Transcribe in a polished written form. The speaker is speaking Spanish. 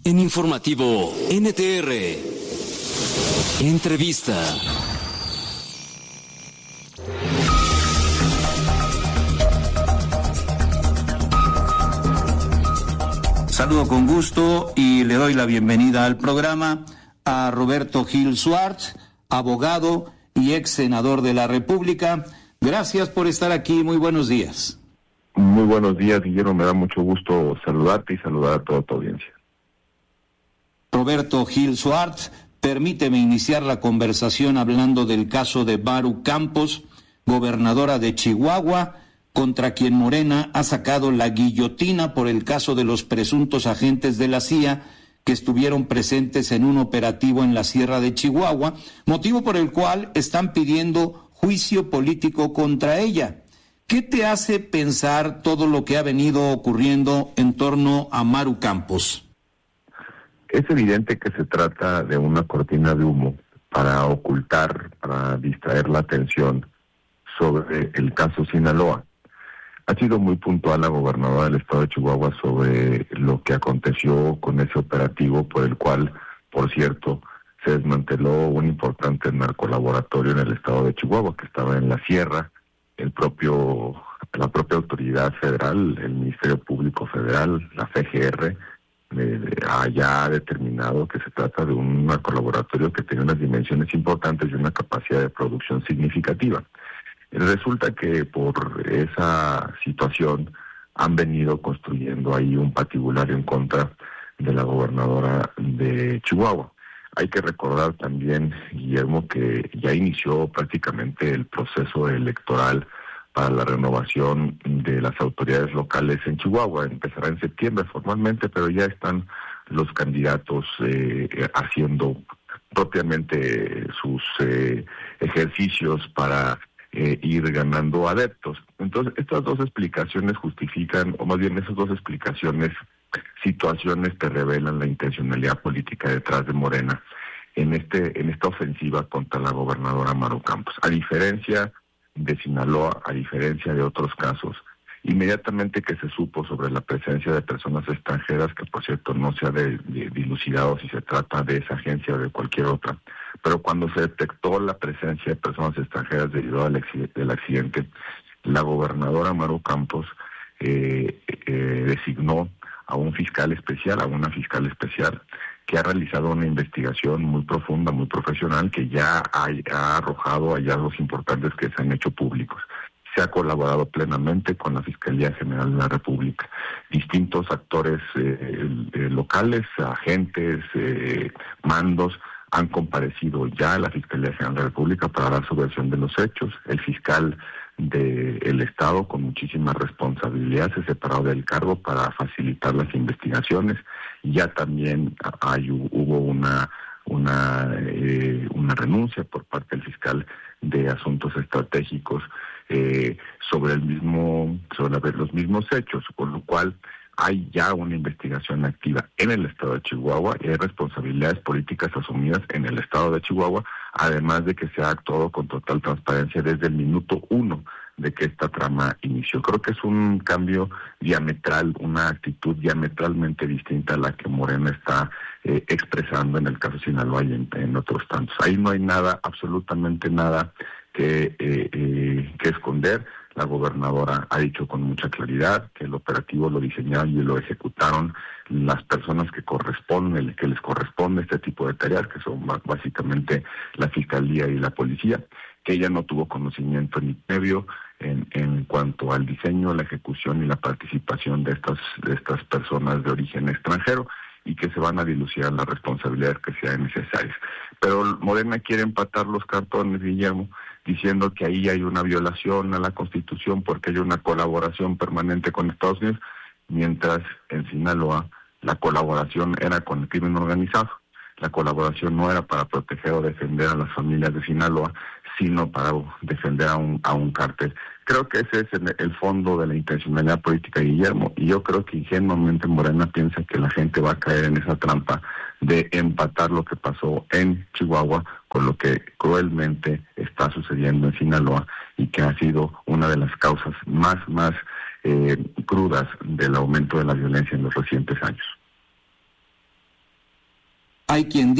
En Informativo NTR, entrevista. Saludo con gusto y le doy la bienvenida al programa a Roberto Gil Suárez, abogado y ex senador de la República. Gracias por estar aquí, muy buenos días. Muy buenos días, Guillermo, me da mucho gusto saludarte y saludar a toda tu audiencia. Roberto Gil Suárez, permíteme iniciar la conversación hablando del caso de Maru Campos, gobernadora de Chihuahua, contra quien Morena ha sacado la guillotina por el caso de los presuntos agentes de la CIA que estuvieron presentes en un operativo en la Sierra de Chihuahua, motivo por el cual están pidiendo juicio político contra ella. ¿Qué te hace pensar todo lo que ha venido ocurriendo en torno a Maru Campos? Es evidente que se trata de una cortina de humo para ocultar, para distraer la atención sobre el caso Sinaloa. Ha sido muy puntual la gobernadora del estado de Chihuahua sobre lo que aconteció con ese operativo por el cual, por cierto, se desmanteló un importante narcolaboratorio en el estado de Chihuahua que estaba en la sierra. La propia autoridad federal, el Ministerio Público Federal, la FGR, haya determinado que se trata de un narcolaboratorio que tiene unas dimensiones importantes y una capacidad de producción significativa. Resulta que por esa situación han venido construyendo ahí un patibulario en contra de la gobernadora de Chihuahua. Hay que recordar también, Guillermo, que ya inició prácticamente el proceso electoral para la renovación de las autoridades locales en Chihuahua. Empezará en septiembre formalmente, pero ya están los candidatos haciendo propiamente sus ejercicios para ir ganando adeptos. Entonces, estas dos explicaciones justifican, o más bien esas dos explicaciones, situaciones que revelan la intencionalidad política detrás de Morena en esta ofensiva contra la gobernadora Maru Campos. A diferencia de Sinaloa, a diferencia de otros casos, inmediatamente que se supo sobre la presencia de personas extranjeras, que por cierto no se ha dilucidado si se trata de esa agencia o de cualquier otra, pero cuando se detectó la presencia de personas extranjeras debido al accidente, la gobernadora Maru Campos designó a un fiscal especial, a una fiscal especial, que ha realizado una investigación muy profunda, muy profesional, que ya ha arrojado hallazgos importantes que se han hecho públicos. Se ha colaborado plenamente con la Fiscalía General de la República. Distintos actores locales, agentes, mandos, han comparecido ya a la Fiscalía General de la República para dar su versión de los hechos. El fiscal del Estado, con muchísima responsabilidad, se separó del cargo para facilitar las investigaciones. Ya también hubo una renuncia por parte del fiscal de Asuntos Estratégicos sobre los mismos hechos, con lo cual hay ya una investigación activa en el estado de Chihuahua y hay responsabilidades políticas asumidas en el estado de Chihuahua, además de que se ha actuado con total transparencia desde el minuto 1 de que esta trama inició. Creo que es un cambio diametral, una actitud diametralmente distinta a la que Morena está expresando en el caso Sinaloa y en otros tantos. Ahí no hay nada, absolutamente nada que esconder. La gobernadora ha dicho con mucha claridad que el operativo lo diseñaron y lo ejecutaron las personas que les corresponde este tipo de tareas, que son básicamente la Fiscalía y la Policía, que ella no tuvo conocimiento ni previo en cuanto al diseño, la ejecución y la participación de estas personas de origen extranjero, y que se van a dilucidar las responsabilidades que sean necesarias. Pero Morena quiere empatar los cartones, Guillermo, diciendo que ahí hay una violación a la Constitución porque hay una colaboración permanente con Estados Unidos, mientras en Sinaloa la colaboración era con el crimen organizado. La colaboración no era para proteger o defender a las familias de Sinaloa, sino para defender a un cártel. Creo que ese es el fondo de la intencionalidad política, Guillermo, y yo creo que ingenuamente Morena piensa que la gente va a caer en esa trampa de empatar lo que pasó en Chihuahua con lo que cruelmente está sucediendo en Sinaloa y que ha sido una de las causas más crudas del aumento de la violencia en los recientes años. Hay quien